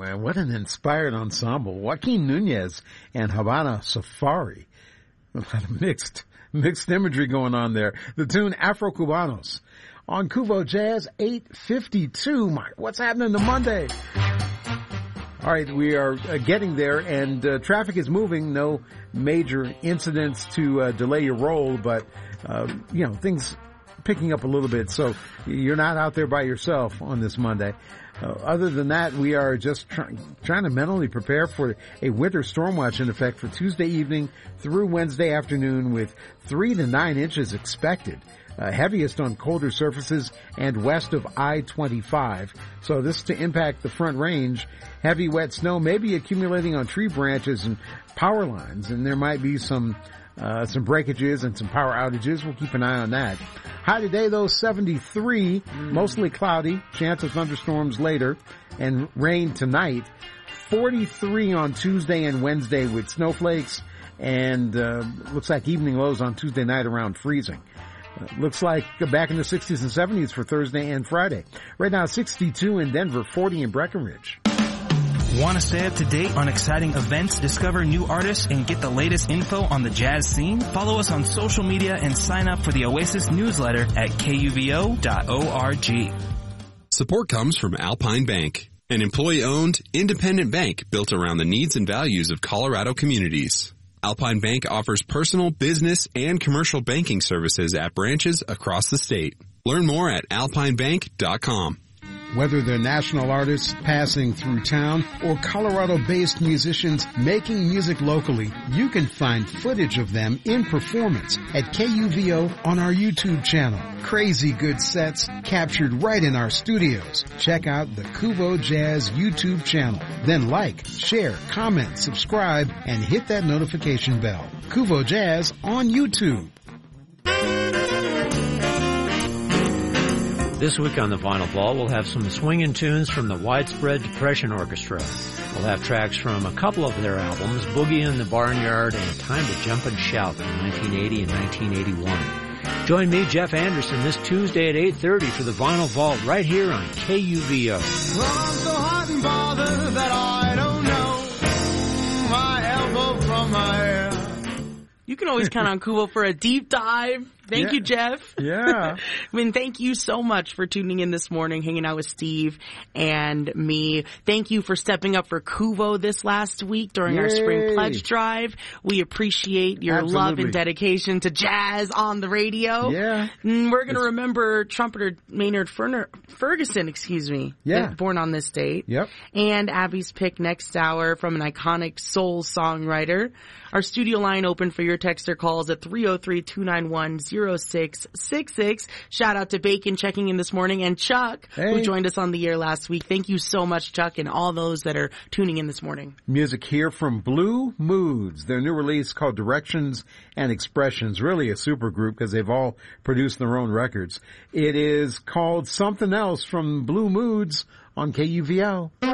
man, what an inspired ensemble. Joaquin Nunez and Havana Safari. A lot of mixed imagery going on there. The tune Afro Cubanos. On Kuvo Jazz 852. What's happening to Monday? All right, we are getting there, and traffic is moving. No major incidents to delay your roll, but, things picking up a little bit. So you're not out there by yourself on this Monday. Other than that, we are just trying to mentally prepare for a winter storm watch in effect for Tuesday evening through Wednesday afternoon with 3 to 9 inches expected. Heaviest on colder surfaces and west of I-25. So this to impact the Front Range. Heavy wet snow may be accumulating on tree branches and power lines, and there might be some breakages and some power outages. We'll keep an eye on that. High today, though, 73, mostly cloudy, chance of thunderstorms later, and rain tonight. 43 on Tuesday and Wednesday with snowflakes, and looks like evening lows on Tuesday night around freezing. Looks like back in the 60s and 70s for Thursday and Friday. Right now, 62 in Denver, 40 in Breckenridge. Want to stay up to date on exciting events, discover new artists, and get the latest info on the jazz scene? Follow us on social media and sign up for the Oasis newsletter at kuvo.org. Support comes from Alpine Bank, an employee-owned, independent bank built around the needs and values of Colorado communities. Alpine Bank offers personal, business, and commercial banking services at branches across the state. Learn more at alpinebank.com. Whether they're national artists passing through town or Colorado-based musicians making music locally, you can find footage of them in performance at KUVO on our YouTube channel. Crazy good sets captured right in our studios. Check out the Kuvo Jazz YouTube channel. Then like, share, comment, subscribe, and hit that notification bell. Kuvo Jazz on YouTube. This week on the Vinyl Vault, we'll have some swinging tunes from the Widespread Depression Orchestra. We'll have tracks from a couple of their albums, Boogie in the Barnyard and Time to Jump and Shout from 1980 and 1981. Join me, Jeff Anderson, this Tuesday at 8:30 for the Vinyl Vault right here on KUVO. Well, I'm so hot and bothered that I don't know my elbow from my hair. You can always count on Kuvo for a deep dive. Thank you, Jeff. Yeah. Thank you so much for tuning in this morning, hanging out with Steve and me. Thank you for stepping up for Kuvo this last week during our Spring Pledge Drive. We appreciate your love and dedication to jazz on the radio. Yeah. And we're going to remember trumpeter Maynard Ferguson, born on this date. Yep. And Abby's pick next hour from an iconic soul songwriter. Our studio line open for your text or calls at 303-291-0666. Shout out to Bacon checking in this morning, and Chuck, who joined us on the air last week. Thank you so much, Chuck, and all those that are tuning in this morning. Music here from Blue Moods, their new release called Directions and Expressions. Really a super group because they've all produced their own records. It is called Something Else from Blue Moods on KUVO.